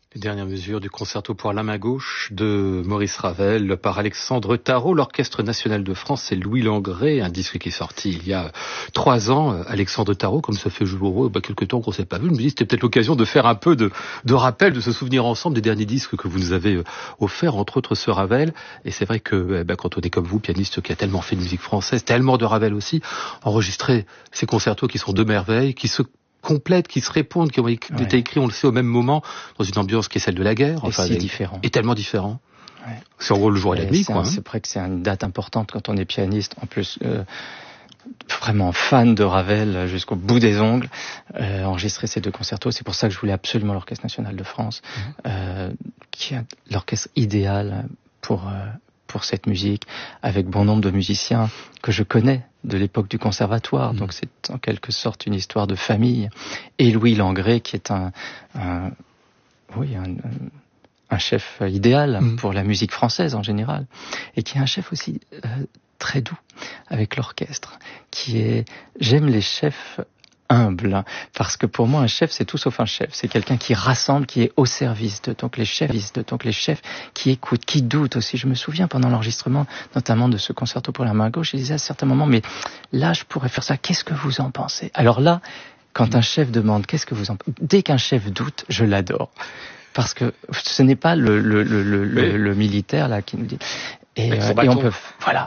Les dernières mesures du concerto pour la main gauche de Maurice Ravel par Alexandre Tarot, l'Orchestre national de France et Louis Langrée, un disque qui est sorti il y a 3 ans. Alexandre Tarot, comme ça fait jour, quelque temps qu'on ne s'est pas vu, je me dis c'était peut-être l'occasion de faire un peu de rappel, de se souvenir ensemble des derniers disques que vous nous avez offerts, entre autres ce Ravel. Et c'est vrai que quand on est comme vous, pianiste qui a tellement fait de musique française, tellement de Ravel aussi, enregistrer ces concertos qui sont de merveille, qui se complètes, qui se répondent, qui ont été écrits, on le sait, au même moment, dans une ambiance qui est celle de la guerre. Enfin, et si différent. Et tellement différent. Ouais. C'est en gros le jour et la nuit, quoi. C'est vrai que c'est une date importante quand on est pianiste. En plus, vraiment fan de Ravel jusqu'au bout des ongles. Enregistrer ces 2 concertos, c'est pour ça que je voulais absolument l'Orchestre national de France, qui est l'orchestre idéal pour cette musique, avec bon nombre de musiciens que je connais de l'époque du conservatoire. Donc c'est en quelque sorte une histoire de famille. Et Louis Langrée, qui est un chef idéal pour la musique française en général, et qui est un chef aussi très doux avec l'orchestre, j'aime les chefs humbles, parce que pour moi un chef c'est tout sauf un chef, c'est quelqu'un qui rassemble, qui est au service de donc les chefs qui écoutent, qui doutent aussi. Je me souviens pendant l'enregistrement notamment de ce concerto pour la main gauche, je disais à certains moments, mais là je pourrais faire ça, qu'est-ce que vous en pensez? Alors là, quand un chef demande qu'est-ce que vous en pensez, dès qu'un chef doute, je l'adore, parce que ce n'est pas le militaire là qui nous dit et on peut, voilà.